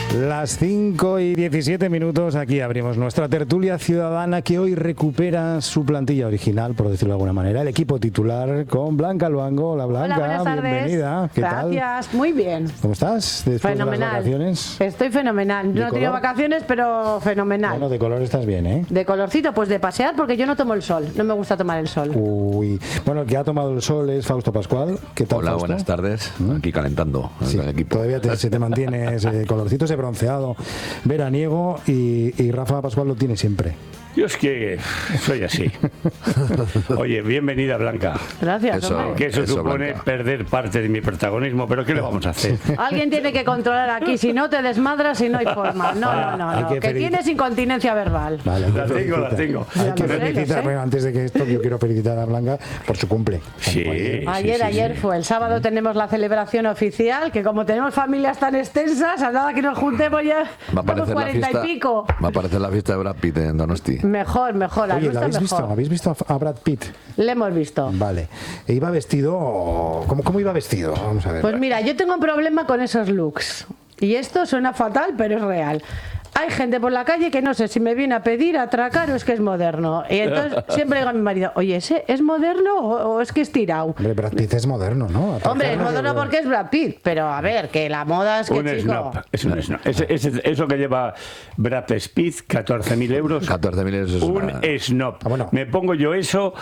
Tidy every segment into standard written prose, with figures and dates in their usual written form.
Las 5:17, aquí abrimos nuestra tertulia ciudadana que hoy recupera su plantilla original, por decirlo de alguna manera, el equipo titular con Blanca Luango. Hola Blanca, hola, buenas tardes. Bienvenida. ¿Qué tal? Gracias, muy bien. ¿Cómo estás después fenomenal. de las vacaciones? Estoy fenomenal. No he tenido vacaciones, pero fenomenal. Bueno, de color estás bien, ¿eh? De colorcito, pues de pasear, porque yo no tomo el sol. No me gusta tomar el sol. Uy, bueno, el que ha tomado el sol es Fausto Pascual. ¿Qué tal, Hola, Fausto? buenas tardes. Aquí calentando Sí, con el equipo. todavía se te mantiene ese colorcito, ese bronceado veraniego y Rafa Pascual lo tiene siempre. Yo es que soy así. Oye, bienvenida Blanca. Gracias, Eso. hombre. Que eso supone Blanca. perder parte de mi protagonismo, pero ¿qué le vamos a hacer? Alguien tiene que controlar aquí, si no te desmadras y no hay forma. No. Hay que Que tienes incontinencia verbal. Vale, hay que La tengo. Hay Ya que lo sé, felicitar, lo sé. bueno, antes de que esto, yo quiero felicitar a Blanca por su cumple. Sí. Ayer fue, el sábado tenemos la celebración oficial, que como tenemos familias tan extensas, a nada que nos juntemos ya, Va a estamos aparecer la 40 fiesta. y pico. Va a aparecer la fiesta de Brad Pitt en Donosti. Mejor, la Oye, ¿lo nuestra habéis visto? mejor. ¿Habéis visto a Brad Pitt? Le hemos visto. Vale. E iba vestido... ¿Cómo iba vestido? Vamos a ver. Pues mira, yo tengo un problema con esos looks. Y esto suena fatal, pero es real. Hay gente por la calle que no sé si me viene a pedir, a atracar o es que es moderno. Y entonces siempre digo a mi marido, oye, ¿ese es moderno o es que es tirado? Hombre, Brad Pitt es moderno, ¿no? Hombre, es moderno porque es Brad Pitt, pero a ver, que la moda es que, Un chico... snob. Es un snob. Eso que lleva Brad Pitt, 14.000 euros. 14.000 euros es Un una... snob. Ah, bueno. Me pongo yo eso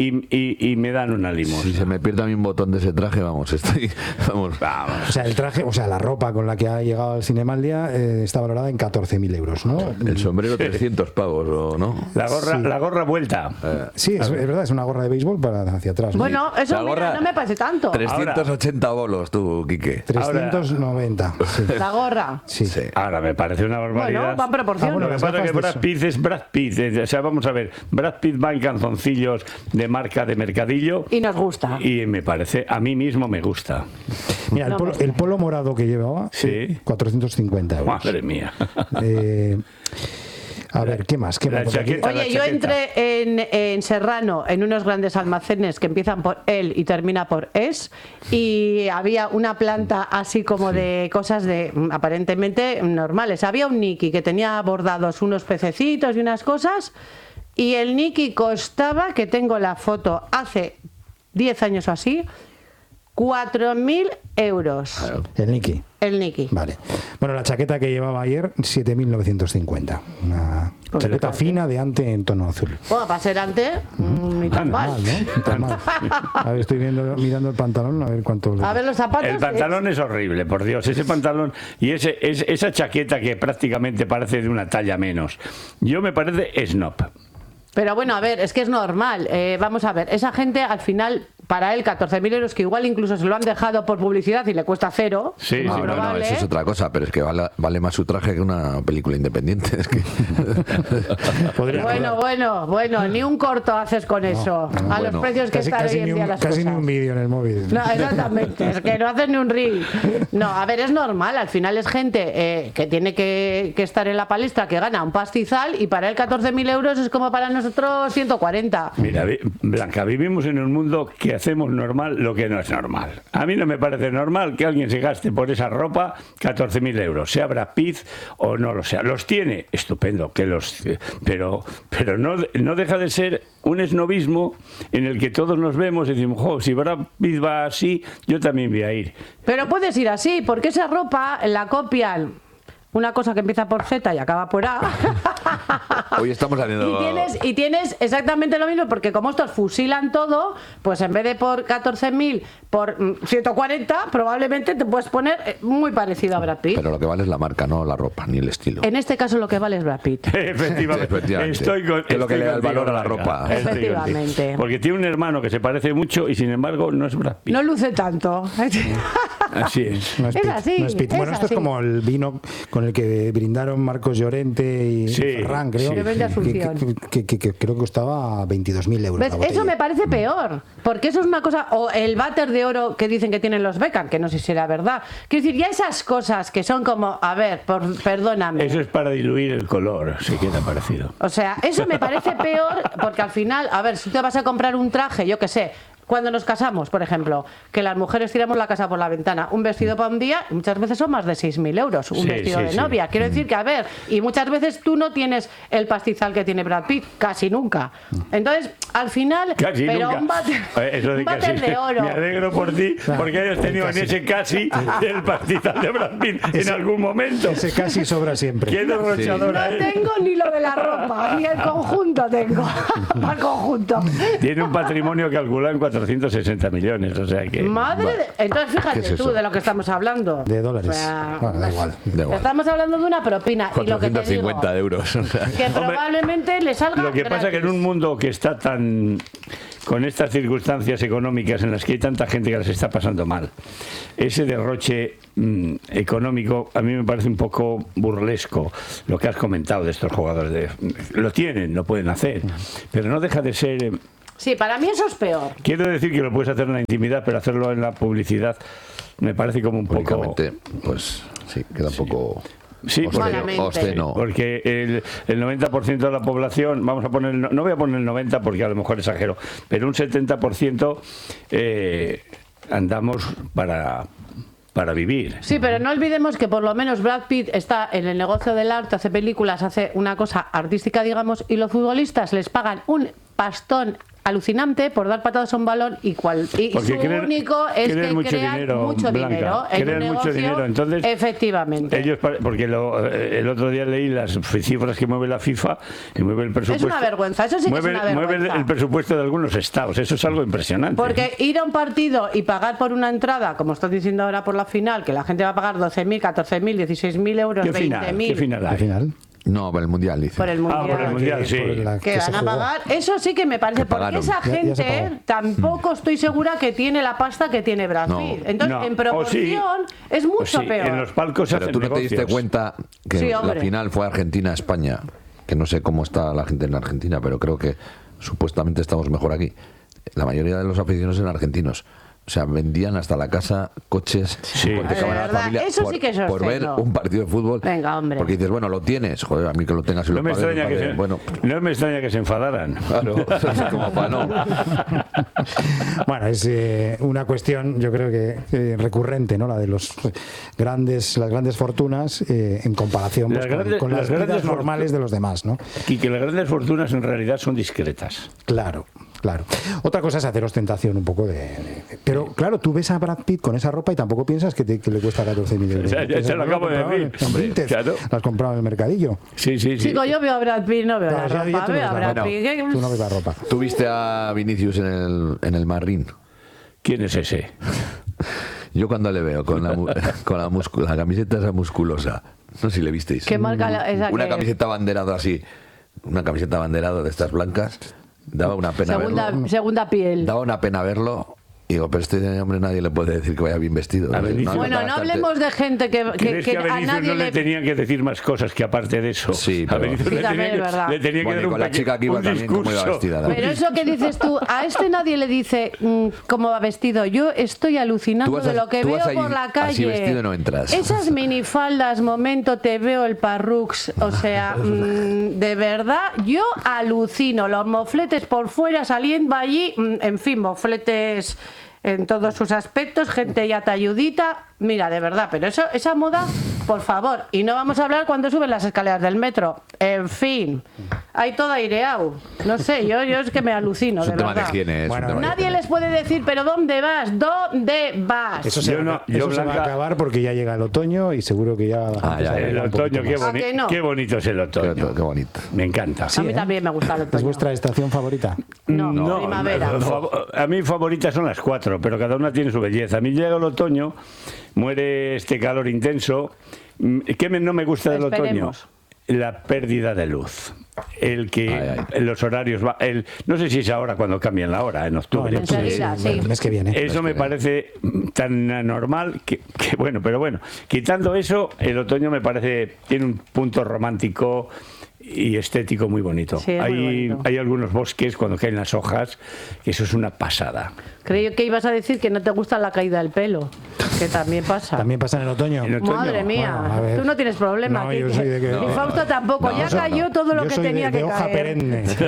y me dan una Si limosna. se me pierde a mí un botón de ese traje, vamos, estoy... Vamos. O sea, el traje, o sea, la ropa con la que ha llegado al Cinemaldia está valorada en 14.000 euros, ¿no? El sombrero 300 pavos, ¿o no? La gorra vuelta. Sí, es verdad, es una gorra de béisbol para hacia atrás, ¿no? Bueno, eso La mira, gorra- no me parece tanto. 380 bolos, tú, Quique. 390. Sí. La gorra. Sí. Sí. Ahora me parece una barbaridad. Bueno, van proporciones. Lo que pasa es que Brad Pitt es Brad Pitt. O sea, vamos a ver, Brad Pitt va en calzoncillos de marca de mercadillo Y nos gusta. y me parece, a mí mismo me gusta. Mira, No, el polo morado que llevaba, Sí. 450 euros. Madre mía. A ver, ¿qué más? La Porque aquí- chaqueta. Oye, yo entré en Serrano, en unos grandes almacenes que empiezan por el y termina por es, y había una planta así como de cosas de aparentemente normales. Había un Niki que tenía bordados unos pececitos y unas cosas, y el Niki costaba, que tengo la foto hace 10 años o así, 4.000 euros. El Niki. El Niki. Vale. Bueno, la chaqueta que llevaba ayer, 7.950. Una Pues chaqueta fíjate. fina de ante en tono azul. Bueno, para ser antes, ni tan mal. Mal, ¿no? Tan mal. A ver, estoy mirando el pantalón, a ver cuánto... A ver los zapatos. El pantalón es horrible, por Dios. Ese pantalón y esa chaqueta que prácticamente parece de una talla menos. Yo me parece snob. Pero bueno, a ver, es que es normal. Vamos a ver, esa gente al final, para él, 14.000 euros, que igual incluso se lo han dejado por publicidad y le cuesta cero. Sí, muy sí, No, probable. eso es otra cosa, pero es que vale más su traje que una película independiente. Es que... Bueno, ni un corto haces con eso. A los bueno. precios que están hoy en día las casi ni cosas. un vídeo en el móvil. No, exactamente, es que no haces ni un reel. No, a ver, es normal, al final es gente que tiene que estar en la palestra, que gana un pastizal, y para él 14.000 euros es como para nosotros 140. Mira, Blanca, vivimos en un mundo que hacemos normal lo que no es normal. A mí no me parece normal que alguien se gaste por esa ropa 14.000 euros, sea Brad Pitt o no lo sea. Los tiene, estupendo, pero no deja de ser un esnobismo en el que todos nos vemos y decimos, jo, si Brad Pitt va así, yo también voy a ir. Pero puedes ir así, porque esa ropa la copian una cosa que empieza por Z y acaba por A. Hoy estamos haciendo... Y tienes exactamente lo mismo, porque como estos fusilan todo, pues en vez de por 14.000, por 140, probablemente te puedes poner muy parecido a Brad Pitt. Pero lo que vale es la marca, no la ropa, ni el estilo. En este caso lo que vale es Brad Pitt. Efectivamente. Efectivamente. Que es lo que le da el valor a la ropa. Efectivamente. Porque tiene un hermano que se parece mucho y sin embargo no es Brad Pitt. No luce tanto. Así es. No es Es Pitt, así, no es Pitt. es Bueno, esto así. es como el vino con el que brindaron Marcos Llorente y Sí, Ferran, creo. sí. Que vende Asunción. Que creo que costaba 22.000 euros. ¿Ves? la botella. Eso me parece peor, porque eso es una cosa, o el váter de oro que dicen que tienen los Beckham, que no sé si será verdad. Quiero decir, ya esas cosas que son como, a ver, perdóname. Eso es para diluir el color, se queda parecido. O sea, eso me parece peor, porque al final, a ver, si te vas a comprar un traje, yo qué sé, cuando nos casamos, por ejemplo, que las mujeres tiramos la casa por la ventana, un vestido para un día, muchas veces son más de 6.000 euros, un vestido de novia. Quiero decir que, a ver, y muchas veces tú no tienes el pastizal que tiene Brad Pitt, casi nunca. Entonces, al final, Casi pero nunca. un váter de oro. Me alegro por ti, porque hayas tenido en ese casi el pastizal de Brad Pitt en algún momento. Ese casi sobra siempre. Qué derrochadora No es. tengo ni lo de la ropa, ni el conjunto tengo. Para el conjunto. Tiene un patrimonio calculado en 460 millones, o sea que... Madre de... Entonces, fíjate ¿Qué es tú eso? de lo que estamos hablando. De dólares. O sea, Bueno, da igual. Da igual. estamos hablando de una propina. Y lo que te digo, 450 de euros. O sea. que probablemente le salga Lo que pasa que en un mundo que está tan... con estas circunstancias económicas en las que hay tanta gente que las está pasando mal, ese derroche económico a mí me parece un poco burlesco, lo que has comentado de estos jugadores. Lo tienen, lo pueden hacer, pero no deja de ser... Sí, para mí eso es peor. Quiero decir que lo puedes hacer en la intimidad, pero hacerlo en la publicidad me parece como un poco... Públicamente, pues sí, queda un poco Sí, Malamente. obsceno. porque el 90% de la población, vamos a poner, no voy a poner el 90 porque a lo mejor exagero, pero un 70% andamos para vivir. Sí, pero no olvidemos que por lo menos Brad Pitt está en el negocio del arte, hace películas, hace una cosa artística, digamos, y los futbolistas les pagan un pastón alucinante por dar patadas a un balón y Porque su único es que mucho crean dinero, mucho Blanca, dinero en un crean mucho negocio, dinero, entonces efectivamente. ellos porque el otro día leí las cifras que mueve la FIFA y mueve el presupuesto. Es una vergüenza, eso sí que es una vergüenza. Mueve el presupuesto de algunos estados, eso es algo impresionante. Porque ir a un partido y pagar por una entrada, como estás diciendo ahora por la final, que la gente va a pagar 12.000, 14.000, 16.000 euros, ¿Qué final? 20.000 ¿Qué final Al hay? final. No, para el Mundial, dice. por el Mundial. Por el Mundial, sí. Por la Que se van a jugó. pagar, eso sí que me parece, Que porque pagaron. esa Ya se gente pagó. tampoco estoy segura que tiene la pasta que tiene Brad No. Pitt. Entonces, No. en O proporción, es O mucho sí, peor. en los palcos se Pero hacen tú no te diste negocios. cuenta que Sí, la hombre. final fue Argentina-España, que no sé cómo está la gente en Argentina, pero creo que supuestamente estamos mejor aquí. La mayoría de los aficionados eran argentinos. O sea, vendían hasta la casa, coches, Sí. hipotecaban De a la verdad, familia eso por, sí que es por ver obsceno. un partido de fútbol. Venga, hombre. Porque dices, bueno, lo tienes. Joder, a mí que lo tengas y No lo me, pagues, extraña que pagues. se, Bueno, no me extraña que se enfadaran. claro, como para no. Bueno, es una cuestión, yo creo que recurrente, ¿no? La de las grandes fortunas en comparación pues, con las grandes vidas normales de los demás, ¿no? Y que las grandes fortunas en realidad son discretas. Claro, claro. Otra cosa es hacer ostentación un poco pero claro, tú ves a Brad Pitt con esa ropa y tampoco piensas que le cuesta 14.000 euros. Ya lo acabo de decir. Vinted, Claro. las comprado en el mercadillo. Sí, sí, sí. Chico, yo veo a Brad Pitt, no veo Claro, la ya ropa, tú no veo a ves la Brad ropa. Pitt. ¿Qué? Tú no ves la ropa. ¿Tú viste a Vinicius en el Marrín? ¿Quién es ese? Yo cuando le veo con la camiseta esa musculosa, no sé si le visteis. ¿Qué marca esa Una que- camiseta banderada así, una camiseta banderada de estas blancas, daba una pena verlo. segunda piel. Daba una pena verlo. Y digo, pero este hombre nadie le puede decir que vaya bien vestido. A Vinicius. Una Bueno, nota no bastante- hablemos de gente que ¿Crees que a a Vinicius nadie no le tenían que decir más cosas que aparte de eso? Sí, A pero- Vinicius Sí, le también tenían es verdad. le tenían que Bueno, y dar un con la chica que iba un también, ¿cómo iba discurso. vestida? Pero eso que dices tú, a este nadie le dice cómo va vestido. Yo estoy alucinando Tú vas de a- lo que tú veo vas ahí por la calle. así vestido y no entras. Esas minifaldas, momento, te veo el parrux. O sea, de verdad, yo alucino. Los mofletes por fuera saliendo allí, en fin, mofletes en todos sus aspectos, gente ya talludita. Mira, de verdad, pero esa moda, por favor. Y no vamos a hablar cuando suben las escaleras del metro. En fin, hay todo aireado. No sé, yo es que me alucino, Es de un tema de verdad. higiene. es un Bueno, tema de Nadie higiene. les puede decir, pero ¿dónde vas? ¿Dónde vas? Eso, Yo se, no- eso yo, se va a Blanca- acabar porque ya llega el otoño y seguro que ya la gente ya, se ya. El arregla un poquito otoño, más. ¿A que no? qué bonito es el otoño. Qué bonito. Me encanta. A mí también me gusta el otoño. ¿Es vuestra estación favorita? No, primavera. A mí favoritas son las 4, pero cada una tiene su belleza. A mí llega el otoño, muere este calor intenso. ¿Qué no me gusta del Esperemos. otoño? La pérdida de luz. El que Ay. los horarios no sé si es ahora cuando cambian la hora, en octubre. Enseguida, sí. El mes que viene. Eso me parece tan anormal que bueno, pero bueno, quitando eso, el otoño me parece, tiene un punto romántico y estético muy bonito. Sí, es muy bonito. Hay algunos bosques cuando caen las hojas, que eso es una pasada. Creo que ibas a decir que no te gusta la caída del pelo, que también pasa. También pasa en el otoño. En otoño. Madre mía, Bueno, a ver. tú no tienes problema. No, Quique. yo soy de que- Y Fausto tampoco, ya cayó todo lo Yo que soy tenía de que hoja caer. perenne. Eso es.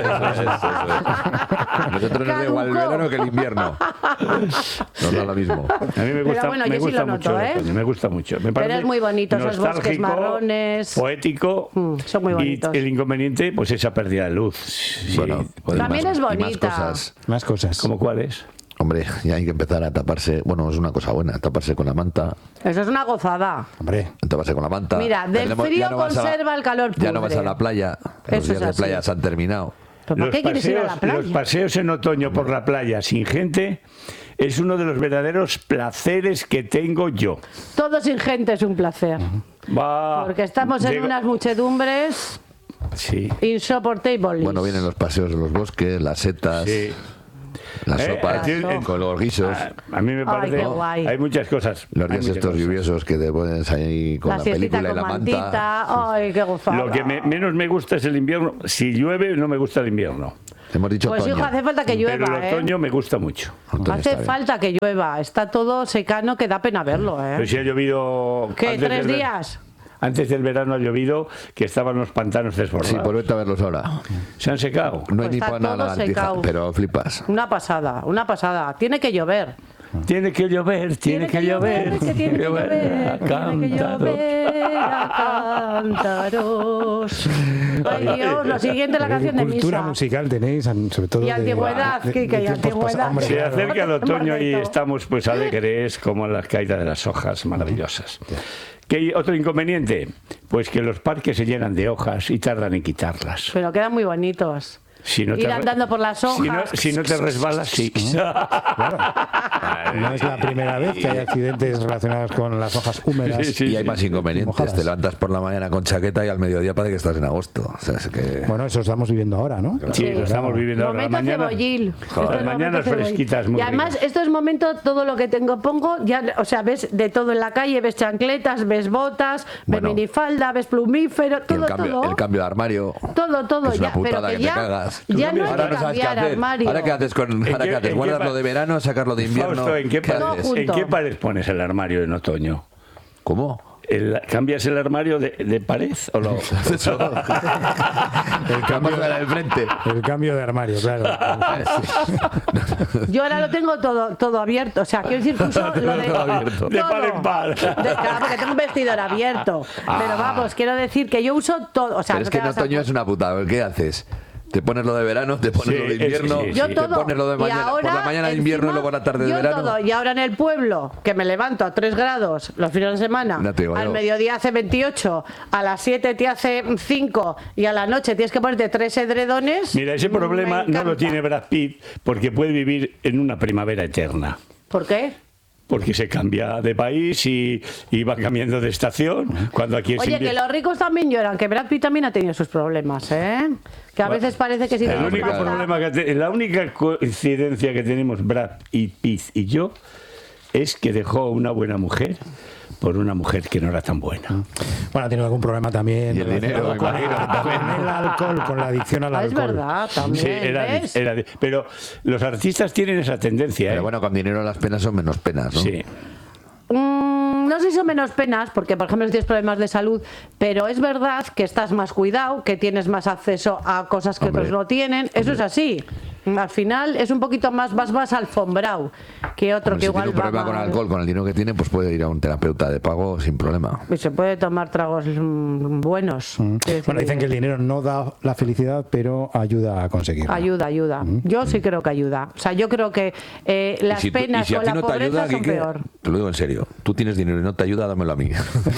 A nosotros nos da igual el Caducó. verano que el invierno. Nos da lo mismo. A mí me gusta, bueno, me yo sí gusta lo mucho noto, el ¿eh? otoño, me gusta mucho. Me Pero parece es muy bonito, esos bosques nostálgico, marrones. poético. Son muy bonitos. Y el inconveniente, pues esa pérdida de luz. Sí. Bueno, pues También más- es y más bonita. cosas. Más cosas. ¿Cómo cuál es? Hombre, ya hay que empezar a taparse. Bueno, es una cosa buena, taparse con la manta. Eso es una gozada. Hombre, Taparse con la manta. Mira, del frío ya vas a la- conserva el calor Ya no vas pudre. a la playa. Eso Los días es de así. playa se han terminado. ¿Pero por qué quieres ir a la playa? Los paseos en otoño por la playa sin gente es uno de los verdaderos placeres que tengo yo. Todo sin gente es un placer. Va, Porque estamos en llego- unas muchedumbres Sí, insoportables. Bueno, vienen los paseos en los bosques, las setas, sí. las sopas, las con los guisos. A mí me parece. qué guay. Hay muchas cosas. Los hay días muchas estos cosas. lluviosos que te pones ahí con la siestita película y con la manta. mantita. Ay, qué gozada. Lo que menos me gusta es el invierno. Si llueve, no me gusta el invierno. Hemos dicho Pues otoño. hijo, hace falta que Pero llueva, el otoño me gusta mucho. Otoño Hace está bien. falta que llueva. Está todo secano que da pena verlo, Pero si ha llovido. ¿Qué? antes 3 del días? Antes del verano ha llovido, que estaban los pantanos desbordados. Sí, pues vete a verlos ahora. Se han secado. No hay Pues ni está para una todo lagartija, secado. pero flipas. Una pasada, una pasada. Tiene que llover. Tiene que llover, tiene que llover. que tiene que llover, a tiene que cántaros. llover a cántaros. Ay Dios, lo siguiente la canción de cultura misa. musical tenéis, sobre todo Y antigüedad, Quique, y tiempos antigüedad. pasados. Hombre, Se claro. acerca el otoño y Margarito. estamos pues alegres como la caída de las hojas maravillosas. ¿Qué hay otro inconveniente? Pues que los parques se llenan de hojas y tardan en quitarlas. Pero quedan muy bonitos. Si no Ir andando por las hojas. Si no te resbalas, sí. No es la primera vez que hay accidentes relacionados con las hojas húmedas. Sí, sí. Y hay más inconvenientes. Mojadas. Te levantas por la mañana con chaqueta y al mediodía parece que estás en agosto. O sea, es que... Bueno, eso estamos viviendo ahora, ¿no? Sí, lo estamos viviendo ahora. Momento cebollil. Esto es Las mañanas momento cebollil. fresquitas muy Y además, ricas. esto es momento, todo lo que pongo, ya, o sea, ves de todo en la calle, ves chancletas, ves botas, Bueno. ves minifalda, ves plumífero, Y todo, el cambio de armario. todo, que es una ya, pero putada que que ya, te cagas. ya no hay Ahora que no sabes qué cambiar hacer. armario. Ahora qué haces ¿En qué- ¿Guardas en qué lo de verano, sacarlo de invierno? Fausto, ¿en qué Todo pares, junto. ¿en qué pared pones el armario en otoño? ¿Cómo? ¿Cambias el armario de pared o lo...? El cambio, del frente. el cambio de armario, claro. Yo ahora lo tengo todo abierto, o sea, quiero decir que uso lo de... Todo abierto. De todo. par en par. Claro, porque tengo un vestidor abierto. Pero vamos, quiero decir que yo uso todo, o sea... Pero es no que te en vas a- otoño es una putada. ¿Qué haces? Te pones lo de verano, te pones Sí, lo de es- invierno, sí, sí. Yo te todo. pones lo de Y mañana, por ahora, la mañana de invierno y encima, luego por la tarde de yo verano. todo. Y ahora en el pueblo, que me levanto a 3 grados los fines de semana, No te digo al yo. mediodía hace 28, a las 7 te hace 5 y a la noche tienes que ponerte 3 edredones. Mira, ese me problema no lo encanta. tiene Brad Pitt porque puede vivir en una primavera eterna. ¿Por qué? Porque se cambia de país y va cambiando de estación. Cuando aquí es Oye, que invierno. los ricos también lloran, que Brad Pitt también ha tenido sus problemas, ¿eh? Que a veces parece que si El tienes único pasta- problema la única coincidencia que tenemos Brad Pitt y yo es que dejó una buena mujer por una mujer que no era tan buena. Bueno, ha tenido algún problema también. Y el dinero, me con imagino. el alcohol, con la adicción al Ah, alcohol. es verdad, también. Sí, ¿ves? pero los artistas tienen esa tendencia. Pero ¿eh? bueno, con dinero las penas son menos penas, ¿no? Sí. No sé si son menos penas, porque por ejemplo si tienes problemas de salud, pero es verdad que estás más cuidado, que tienes más acceso a cosas que Hombre. otros no tienen. Eso es así. Al final es un poquito más alfombrado que otro Hombre, que si igual tiene un problema va con mal. alcohol, con el dinero que tiene, pues puede ir a un terapeuta de pago sin problema. Y se puede tomar tragos buenos. Quiero decir, Bueno, dicen que el dinero no da la felicidad, pero ayuda a conseguirla. ayuda. Yo sí creo que ayuda. O sea, yo creo que las y penas si a con ti la no te pobreza ayuda, son Quique, peor. te lo digo en serio. Tú tienes dinero y no te ayuda, dámelo a mí.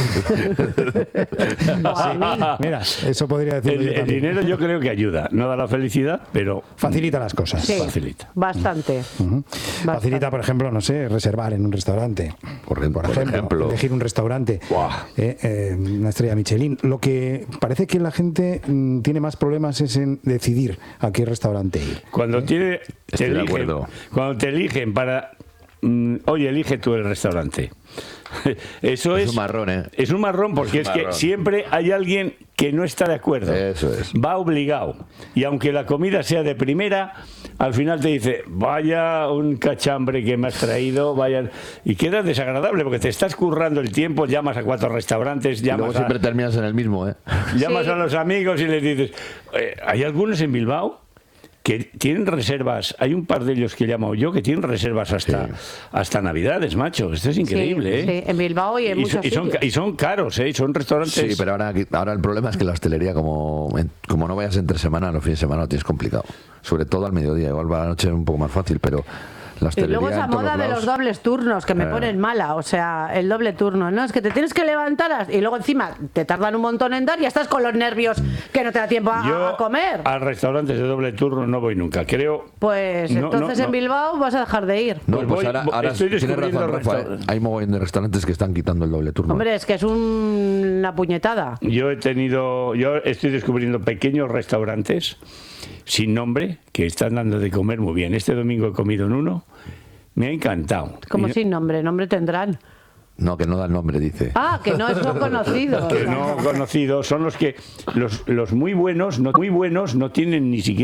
O a mí. Mira, eso podría decirlo yo El también. dinero yo creo que ayuda. No da la felicidad, pero Facilita las cosas. Sí, facilita. bastante. Facilita, por ejemplo, no sé, reservar en un restaurante. Por ejemplo. Elegir un restaurante. Buah. Una estrella Michelin. Lo que parece que la gente tiene más problemas es en decidir a qué restaurante ir. Cuando Estoy de acuerdo. cuando te eligen para oye, elige tú el restaurante. Eso Es un marrón, ¿eh? Es un marrón porque Es es un que marrón. siempre hay alguien que no está de acuerdo. Eso es. Va obligado. Y aunque la comida sea de primera, al final te dice, vaya un cachambre que me has traído, vaya... Y queda desagradable porque te estás currando el tiempo, llamas a 4 restaurantes, Y luego llamas, siempre terminas en el mismo, ¿eh? llamas Sí. a los amigos y les dices... hay algunos en Bilbao que tienen reservas, hay un par de ellos que he llamado yo que tienen reservas hasta Navidades, macho. Esto es increíble, Sí, ¿eh? sí, en Bilbao y en muchos son, sitios. y son caros, ¿eh? Son restaurantes... Sí, pero ahora el problema es que la hostelería, como no vayas entre semana, los fines de semana lo tienes complicado. Sobre todo al mediodía, igual para la noche es un poco más fácil, pero la Y hostelería luego esa en todos moda de lados- los dobles turnos que me ponen mala, o sea, el doble turno, ¿no? Es que te tienes que levantar y luego encima te tardan un montón en dar y ya estás con los nervios que no te da tiempo a comer. A restaurantes de doble turno no voy nunca, creo... Pues No, entonces no, en no. Bilbao vas a dejar de ir. No, Pues pues voy- ahora estoy tienes descubriendo razón, Rafa, restaurantes. hay mogollón de restaurantes que están quitando el doble turno. Hombre, es que es una puñetada. Yo estoy descubriendo pequeños restaurantes sin nombre que están dando de comer muy bien. Este domingo he comido en uno, me ha encantado. Como Y- sin nombre tendrán. No, que no da el nombre, dice. Ah, que no es no conocido. que no conocidos son los que los muy buenos no tienen ni siquiera